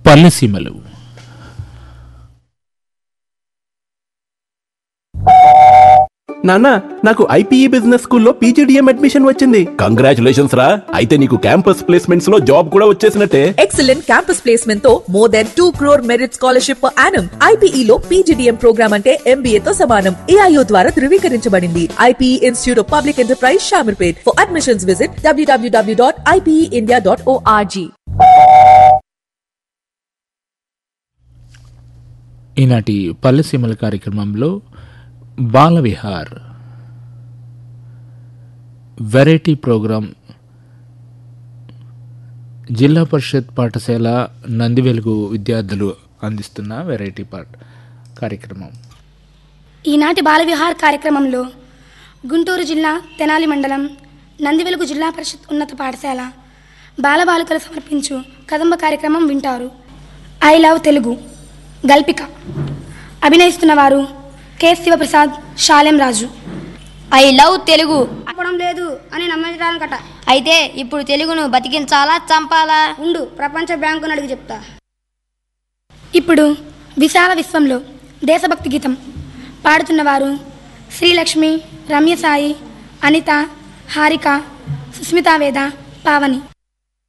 పల్లెసీమలు. నాన్న, నాకు IPE business స్కూల్లో పీజీడీఎం అడ్మిషన్ వచ్చింది. కంగ్రాచులేషన్స్ రా. అయితే నీకు క్యాంపస్ ప్లేస్మెంట్స్ లో జాబ్ కూడా వచ్చేసినట్టే. ఎక్సలెంట్ క్యాంపస్ ప్లేస్మెంట్ తో more than 2 crore merit scholarship per annum. IPE లో పీజీడీఎం ప్రోగ్రామ్ అంటే ఎంబీఏ తో సమానం. ఏఐఓ ద్వారా ధృవీకరించబడింది. IPE institute of public enterprise Shamirpet. For admissions visit www.ipeindia.org. ఈనాటి పల్లెసీమల కార్యక్రమంలో బాలవిహార్ వెరైటీ ప్రోగ్రాం జిల్లా పరిషత్ పాఠశాల నందివెలుగు విద్యార్థులు అందిస్తున్న వెరైటీ కార్యక్రమం. ఈనాటి బాలవిహార్ కార్యక్రమంలో గుంటూరు జిల్లా తెనాలి మండలం నందివెలుగు జిల్లా పరిషత్ ఉన్నత పాఠశాల బాలబాలికలు సమర్పించు కదంబ కార్యక్రమం వింటారు. I love Telugu గల్పిక. అభినయిస్తున్న వారు K Sivaprasad, Shalem Raju. I love Telugu చెప్పడం లేదు అని నమ్మడానికట. అయితే ఇప్పుడు తెలుగును బతికించాలా చంపాలా? ఉండు, ప్రపంచ బ్యాంకును అడిగి చెప్తా. ఇప్పుడు విశాల విశ్వంలో దేశభక్తి గీతం పాడుతున్నవారు శ్రీలక్ష్మి, రమ్యసాయి, అనిత, హారిక, సుస్మితావేద, పావని.